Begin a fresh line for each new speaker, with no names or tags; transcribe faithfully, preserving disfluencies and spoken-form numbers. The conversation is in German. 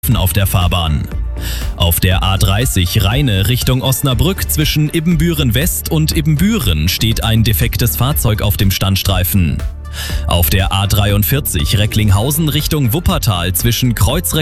auf der Fahrbahn. Auf der A dreißig Rheine Richtung Osnabrück zwischen Ibbenbüren West und Ibbenbüren steht ein defektes Fahrzeug auf dem Standstreifen. Auf der A dreiundvierzig Recklinghausen Richtung Wuppertal zwischen Kreuzreck